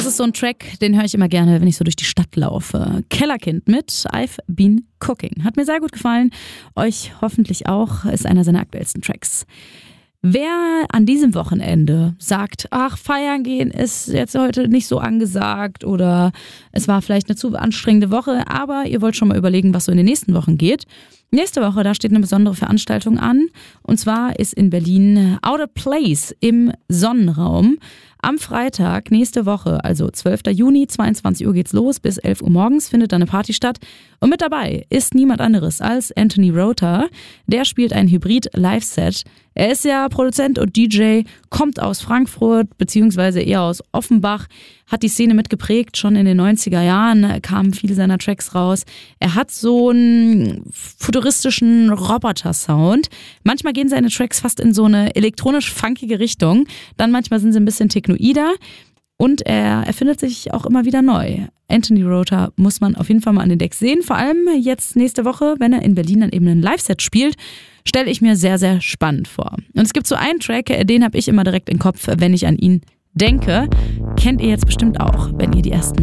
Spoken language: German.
Das ist so ein Track, den höre ich immer gerne, wenn ich so durch die Stadt laufe. Kellerkind mit I've Been Cooking. Hat mir sehr gut gefallen. Euch hoffentlich auch. Ist einer seiner aktuellsten Tracks. Wer an diesem Wochenende sagt, ach, feiern gehen ist jetzt heute nicht so angesagt oder es war vielleicht eine zu anstrengende Woche, aber ihr wollt schon mal überlegen, was so in den nächsten Wochen geht. Nächste Woche, da steht eine besondere Veranstaltung an. Und zwar ist in Berlin Outer Place im Sonnenraum. Am Freitag, nächste Woche, also 12. Juni, 22 Uhr geht's los, bis 11 Uhr morgens findet da eine Party statt. Und mit dabei ist niemand anderes als Anthony Rother. Der spielt ein Hybrid-Live-Set. Er ist ja Produzent und DJ, kommt aus Frankfurt, beziehungsweise eher aus Offenbach, hat die Szene mitgeprägt. Schon in den 90er Jahren kamen viele seiner Tracks raus. Er hat so einen futuristischen Roboter-Sound. Manchmal gehen seine Tracks fast in so eine elektronisch-funkige Richtung. Dann manchmal sind sie ein bisschen technoider. Und er erfindet sich auch immer wieder neu. Anthony Rother muss man auf jeden Fall mal an den Decks sehen. Vor allem jetzt nächste Woche, wenn er in Berlin dann eben ein Live-Set spielt, stelle ich mir sehr, sehr spannend vor. Und es gibt so einen Track, den habe ich immer direkt im Kopf, wenn ich an ihn denke. Kennt ihr jetzt bestimmt auch, wenn ihr die ersten